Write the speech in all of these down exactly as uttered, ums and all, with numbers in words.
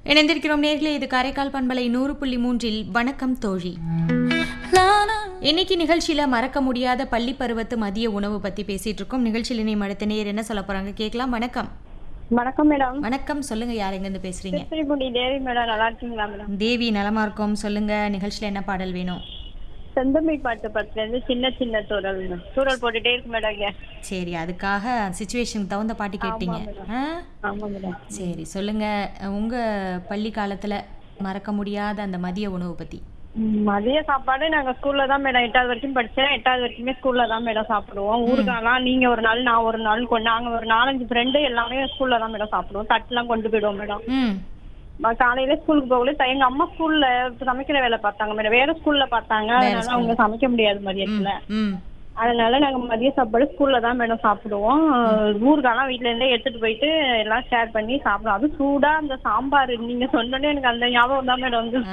இணைந்திருக்கிறோம் நேர்களே. இது காரைக்கால் பண்பலை நூறு புள்ளி மூன்றில் வணக்கம் தோழி. இன்னைக்கு நிகழ்ச்சியில மறக்க முடியாத பள்ளி பருவத்து மதிய உணவு பத்தி பேசிட்டு இருக்கோம். நிகழ்ச்சியில் இனி அடுத்த நேர் என்ன சொல்ல போறாங்க கேட்கலாம். வணக்கம். வணக்கம் மேடம். வணக்கம், சொல்லுங்க, யார் எங்க இருந்து பேசுறீங்க? தேவி மேடம், நல்லா இருக்கீங்களா மேடம்? தேவி நலமா இருக்கோம். சொல்லுங்க, நிகழ்ச்சியில என்ன பாடல் வேணும்? செந்தமிழ் பாட்டு படத்துல இருந்து சின்ன சின்ன தூரல் தூரல் போட்டுட்டே இருக்கு மேடம். சரி, அதுக்காக சிச்சுவேஷனுக்கு தகுந்த பாட்டு கேட்டீங்க. ஆமா மேடம். சரி, சொல்லுங்க, உங்க பள்ளி காலத்துல மறக்க முடியாத அந்த மதிய உணவு பத்தி. மதிய சாப்பாடு நாங்க ஸ்கூல்ல தான் மேடம் எட்டாவது வரைக்கும் படிச்சேன். எட்டாவது வரைக்குமே ஸ்கூல்ல தான் மேடம் சாப்பிடுவோம். ஊருக்காலாம் நீங்க ஒரு நாள் நான் ஒரு நாள் கொண்டு நாங்க ஒரு நாலஞ்சு ஃப்ரெண்டு எல்லாமே ஸ்கூல்ல தான் மேடம் சாப்பிடுவோம். தட்டுலாம் கொண்டு போயிடுவோம் மேடம். காலையில ஸ்கூலுக்கு போகல. எங்க அம்மா ஸ்கூல்ல சமைக்கிற வேலை பார்த்தாங்க மேடம். வேற ஸ்கூல்ல பார்த்தாங்க, அதனால அவங்க சமைக்க முடியாது மதியத்துல. அதனால நாங்க மதிய சாப்பாடு ஸ்கூல்ல தான் மேடம் சாப்பிடுவோம். ஊருக்காலாம் வீட்டுல இருந்தே எடுத்துட்டு போயிட்டு எல்லாம் ஷேர் பண்ணி சாப்பிடுவோம். அது சூடா அந்த சாம்பார் நீங்க சொன்னோன்னே எனக்கு அந்த ஞாபகம் தான் மேடம் வந்து.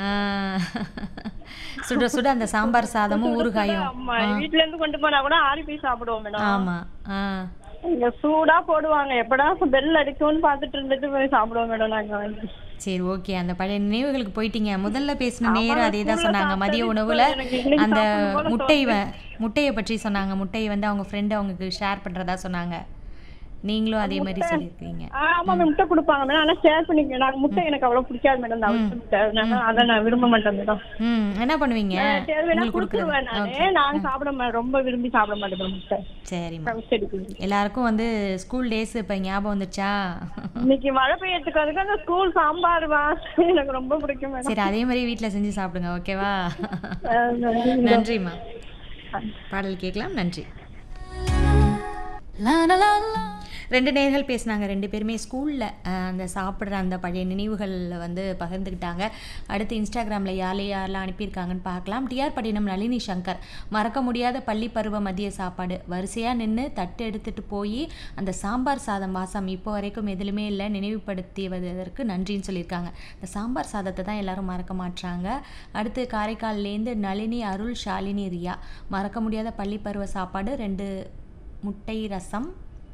சுட சுட அந்த சாம்பார் சாதமும் ஊறுகாயும் வீட்டுல இருந்து கொண்டு போனா கூட ஆறி போய் சாப்பிடுவோம் மேடம். ஆமா, இங்க சூடா போடுவாங்க. எப்படா பெல் அடிக்கும்னு பாத்துட்டு இருந்துட்டு போய் சாப்பிடுவோம் மேடம் நாங்க வந்து. சரி, ஓகே. அந்த பழைய நினைவுகளுக்கு போயிட்டீங்க. முதல்ல பேசின நேரம் அதே தான் சொன்னாங்க. மதிய உணவுல அந்த முட்டை முட்டையை பற்றி சொன்னாங்க. முட்டையை வந்து அவங்க ஃப்ரெண்டு அவங்களுக்கு ஷேர் பண்றதா சொன்னாங்க. நீங்களும் அதே மாதிரி சொல்லிருக்கீங்க. ஆமா, முட்டை கொடுப்பாங்க மேடம். ஆனா ஷேர் பண்ணிக்க முட்டை எனக்கு அவ்வளவு பிடிக்காது மேடம். அதை நான் விரும்ப மாட்டேன் மேடம். என்ன பண்ணுவீங்க? நாங்க சாப்பிட ரொம்ப விரும்பி சாப்பிட மாட்டேன் முட்டை. சரிம்மா, எல்லாருக்கும் வந்து ஸ்கூல் டேஸ் இப்ப ஞாபகம் வந்துச்சா? இன்னைக்கு மழை பெய்யறதுக்கு அதுக்கு அந்த ஸ்கூல் சாம்பார் எனக்கு ரொம்ப பிடிக்கும் மேடம். சரி, அதே மாதிரி வீட்டுல செஞ்சு சாப்பிடுங்க, ஓகேவா? நன்றிம்மா. பாடல் கேட்கலாம். நன்றி. ரெண்டு நேர்கள் பேசினாங்க. ரெண்டு பேருமே ஸ்கூலில் அந்த சாப்பிட்ற அந்த பழைய நினைவுகளில் வந்து பகிர்ந்துக்கிட்டாங்க. அடுத்து இன்ஸ்டாகிராமில் யாரே யாரெல்லாம் அனுப்பியிருக்காங்கன்னு பார்க்கலாம். டிஆர் பட்டினம் நளினி சங்கர், மறக்க முடியாத பள்ளி பருவ மதிய சாப்பாடு, வரிசையாக நின்று தட்டு எடுத்துகிட்டு போய் அந்த சாம்பார் சாதம் வாசம் இப்போ வரைக்கும் எதுலையுமே இல்லை, நினைவுபடுத்தியதற்கு நன்றின்னு சொல்லியிருக்காங்க. இந்த சாம்பார் சாதத்தை தான் எல்லாரும் மறக்க மாட்டாங்க. அடுத்து காரைக்கால்லேருந்து நளினி அருள் ஷாலினி ரியா, மறக்க முடியாத பள்ளி பருவ சாப்பாடு ரெண்டு முட்டை ரசம்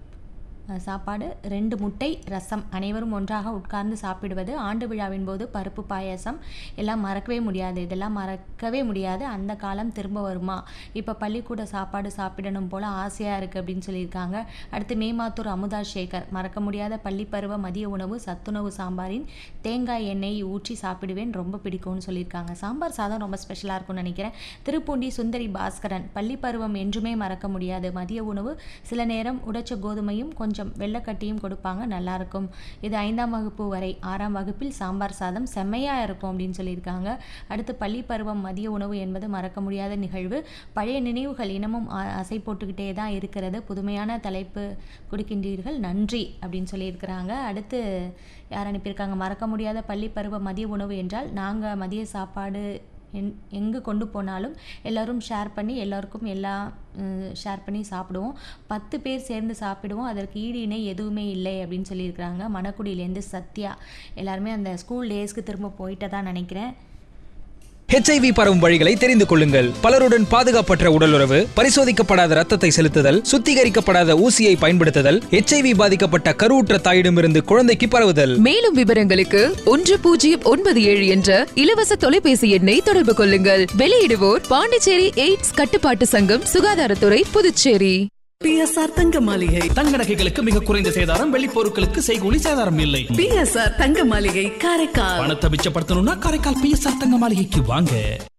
சாப்பாடு ரெண்டு முட்டை ரசம், அனைவரும் ஒன்றாக உட்கார்ந்து சாப்பிடுவது, ஆண்டு விழாவின் போது பருப்பு பாயசம் எல்லாம் மறக்கவே முடியாது. இதெல்லாம் மறக்கவே முடியாது. அந்த காலம் திரும்ப வருமா? இப்போ பள்ளிக்கூட சாப்பாடு சாப்பிடணும் போல் ஆசையாக இருக்குது அப்படின்னு சொல்லியிருக்காங்க. அடுத்து மேமாத்தூர் அமுதா சேகர், மறக்க முடியாத பள்ளி பருவ மதிய உணவு சத்துணவு சாம்பாரின் தேங்காய் எண்ணெய் ஊற்றி சாப்பிடுவேன், ரொம்ப பிடிக்கும்னு சொல்லியிருக்காங்க. சாம்பார் சாதம் ரொம்ப ஸ்பெஷலாக இருக்கும்னு நினைக்கிறேன். திருப்பூண்டி சுந்தரி பாஸ்கரன், பள்ளி பருவம் என்றுமே மறக்க முடியாது. மதிய உணவு சில நேரம் உடைச்ச கோதுமையும் கொஞ்சம் வெள்ளைக்கட்டியும் கொடுப்பாங்க, நல்லா இருக்கும். இது ஐந்தாம் வகுப்பு வரை. ஆறாம் வகுப்பில் சாம்பார் சாதம் செம்மையா இருக்கும் அப்படின்னு சொல்லியிருக்காங்க. அடுத்து பள்ளி பருவம் மதிய உணவு என்பது மறக்க முடியாத நிகழ்வு. பழைய நினைவுகள் இனமும் அசை போட்டுக்கிட்டே தான் இருக்கிறது. புதுமையான தலைப்பு கொடுக்கின்றீர்கள், நன்றி அப்படின்னு சொல்லியிருக்கிறாங்க. அடுத்து யார் அனுப்பியிருக்காங்க? மறக்க முடியாத பள்ளி பருவ மதிய உணவு என்றால் நாங்கள் மதிய சாப்பாடு என் எங்கு கொண்டு போனாலும் எல்லோரும் ஷேர் பண்ணி எல்லோருக்கும் எல்லாம் ஷேர் பண்ணி சாப்பிடுவோம். பத்து பேர் சேர்ந்து சாப்பிடுவோம், அதற்கு ஈடு இணை எதுவுமே இல்லை அப்படின்னு சொல்லியிருக்கிறாங்க. மணக்குடியிலேருந்து சத்யா, எல்லாருமே அந்த ஸ்கூல் டேஸ்க்கு திரும்ப போயிட்டு தான் நினைக்கிறேன். ஹெச்ஐவி பரவும் வழிகளை தெரிந்து கொள்ளுங்கள். பலருடன் பாதுகாப்பற்ற உடலுறவு, பரிசோதிக்கப்படாத ரத்தத்தை செலுத்துதல், சுத்திகரிக்கப்படாத ஊசியை பயன்படுத்துதல், ஹெச்ஐவி பாதிக்கப்பட்ட கருவுற்ற தாயிடமிருந்து குழந்தைக்கு பரவுதல். மேலும் விவரங்களுக்கு ஒன்று பூஜ்ஜியம் ஒன்பது ஏழு என்ற இலவச தொலைபேசி எண்ணை தொடர்பு கொள்ளுங்கள். வெளியிடுவோர் பாண்டிச்சேரி எய்ட்ஸ் கட்டுப்பாட்டு சங்கம், சுகாதாரத்துறை, புதுச்சேரி. பிஎஸ்ஆர் தங்க மாளிகை, தங்க நகைகளுக்கு மிக குறைந்த சேதாரம், வெள்ளி பொருட்களுக்கு செய்கூலி சேதாரம் இல்லை. பிஎஸ்ஆர் தங்க மாளிகை, காரைக்கால். பணத்தை மிச்சப்படுத்தணும்னா காரைக்கால் பிஎஸ்ஆர் தங்க மாளிகைக்கு வாங்க.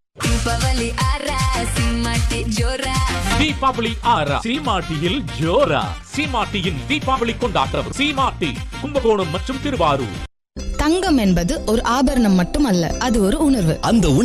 தீபாவளி ஆரா சீமாட்டியில் ஜோரா. சீமாட்டியின் தீபாவளி கொண்டாட்டம். சீமாட்டி, கும்பகோணம் மற்றும் திருவாரூர். தங்கம் என்பது ஒரு ஆபரணம் மட்டுமல்ல, அது ஒரு உணர்வு. அந்த